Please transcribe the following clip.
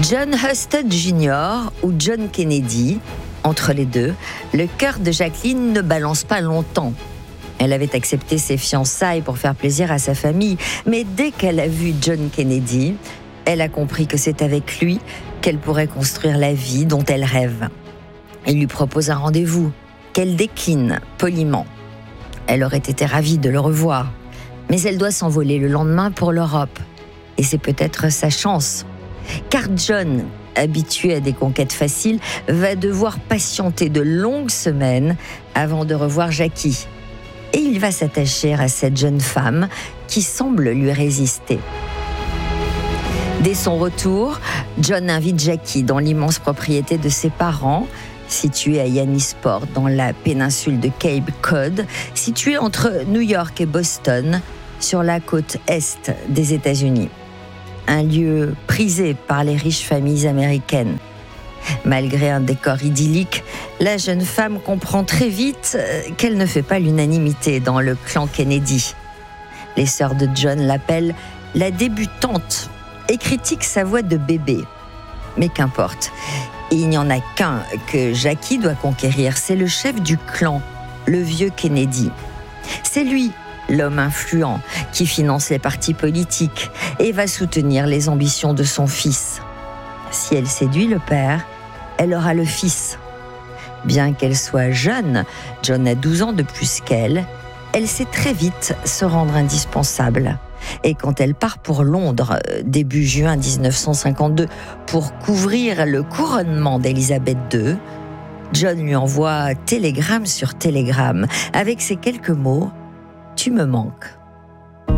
John Husted Jr. ou John Kennedy, entre les deux, le cœur de Jacqueline ne balance pas longtemps. Elle avait accepté ses fiançailles pour faire plaisir à sa famille, mais dès qu'elle a vu John Kennedy, elle a compris que c'est avec lui qu'elle pourrait construire la vie dont elle rêve. Il lui propose un rendez-vous, qu'elle décline poliment. Elle aurait été ravie de le revoir, mais elle doit s'envoler le lendemain pour l'Europe. Et c'est peut-être sa chance. Car John, habitué à des conquêtes faciles, va devoir patienter de longues semaines avant de revoir Jackie. Et il va s'attacher à cette jeune femme qui semble lui résister. Dès son retour, John invite Jackie dans l'immense propriété de ses parents, située à Yannisport, dans la péninsule de Cape Cod, située entre New York et Boston, sur la côte est des États-Unis. Un lieu prisé par les riches familles américaines. Malgré un décor idyllique, la jeune femme comprend très vite qu'elle ne fait pas l'unanimité dans le clan Kennedy. Les sœurs de John l'appellent la débutante et critiquent sa voix de bébé. Mais qu'importe, il n'y en a qu'un que Jackie doit conquérir, c'est le chef du clan, le vieux Kennedy. C'est lui, l'homme influent, qui finance les partis politiques et va soutenir les ambitions de son fils. Si elle séduit le père, elle aura le fils. Bien qu'elle soit jeune, John a 12 ans de plus qu'elle, elle sait très vite se rendre indispensable. Et quand elle part pour Londres, début juin 1952, pour couvrir le couronnement d'Élisabeth II, John lui envoie télégramme sur télégramme, avec ces quelques mots « Tu me manques ».